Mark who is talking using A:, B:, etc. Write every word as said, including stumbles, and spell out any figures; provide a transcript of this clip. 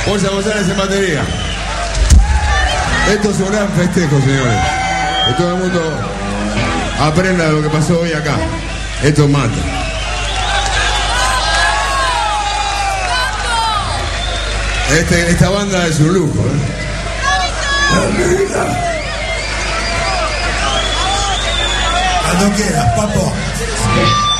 A: Bolsa González en batería. Esto es un gran festejo, señores. Que todo el mundo aprenda de lo que pasó hoy acá. Esto mata. Este, esta banda es un lujo, ¿eh? La vida.
B: Cuando quieras, papo.